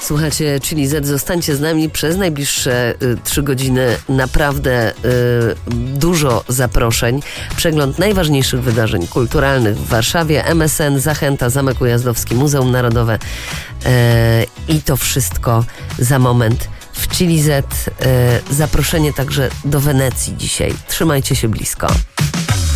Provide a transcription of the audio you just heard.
Słuchajcie, Chili Z, zostańcie z nami przez najbliższe 3 godziny. Naprawdę dużo zaproszeń. Przegląd najważniejszych wydarzeń kulturalnych w Warszawie. MSN, Zachęta, Zamek Ujazdowski, Muzeum Narodowe i to wszystko za moment w Chili Z. Zaproszenie także do Wenecji dzisiaj. Trzymajcie się blisko.